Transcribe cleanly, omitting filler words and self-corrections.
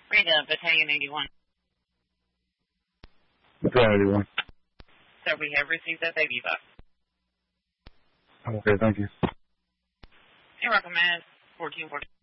Rita, Battalion 81. Battalion 81. So we have received that baby box. Okay, thank you. You're welcome, man. 1414.